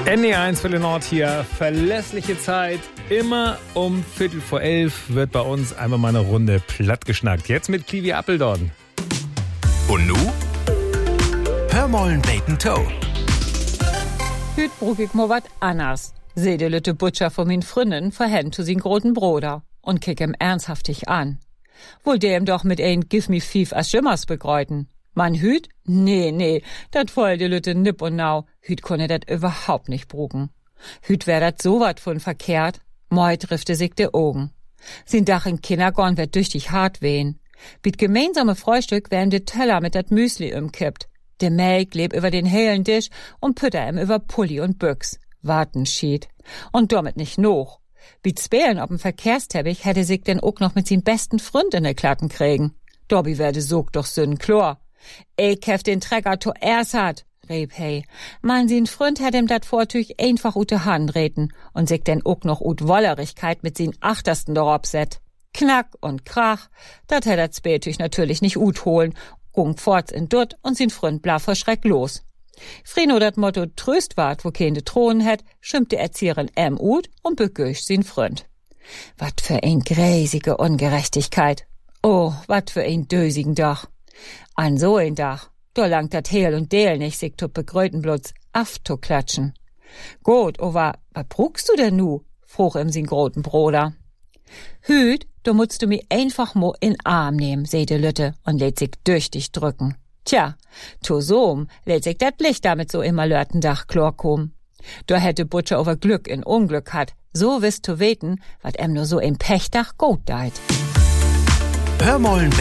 NE1 für den Nord hier, verlässliche Zeit. Immer um 11:15 wird bei uns einmal mal eine Runde plattgeschnackt. Jetzt mit Clivi Appeldorn. Und nu? Hör mollen Bacon Toe. Hüt brug ich mo wat anders. Seh de lütte Butcher von min Fründen verhend zu sin groten Bruder und kick ihm ernsthaftig an. Wohl der ihm doch mit ein Give me fief as Schimmers begreuten. Man Hüt? Nee, dat voll de lütte nipp und nau. Hüt konne dat überhaupt nicht brugen. Hüt wär dat so wat von verkehrt. Moi triffte sich de Augen. Sin Dach in Kindergorn wird düchtig hart wehen. Bit gemeinsame Frühstück werden de Teller mit dat Müsli umkippt. De Melk leb über den hellen Tisch und Pütter ihm über Pulli und Büchs. Warten schied. Und damit nicht noch. Bit Spelen ob'm Verkehrsteppich hätte sich denn auch noch mit sin besten Freund in de Klatten kriegen. Dobby werde sog doch sünn Chlor. Ich hef den Trecker to erst hat, rieb hey. Man sin Freund hätt ihm dat Vortüch einfach ute Hand reten und sich denn auch noch ut Wollerigkeit mit sin Achtersten dorop set. Knack und Krach, dat hätt dat Spätüch natürlich nicht ut holen, gung forts in Dutt und sin Freund blaf vor Schreck los. Frino dat Motto Tröst wart, wo kein de Thronen hätt, schimpft die Erzieherin ut und begöscht sin Freund. Wat für ein gräsige Ungerechtigkeit. Oh, wat für ein dösigen Dach. An so ein Dach, da langt dat Heel und Deel nicht, sich to begrötenblutz aft to klatschen. Gut, wa brugst du denn nu? Fruch ihm sin groten Bruder. Hüt, du musst du mi einfach mo in Arm nehmen, seh de Lütte und lädt sich durch dich drücken. Tja, to so'm lädt sich dat Licht damit so immer Lörtendach Chlorkom. Da hätte Butcher over Glück in Unglück hat, so wisst du weten, wat em nur so im Pechdach gut deit. Hör mollen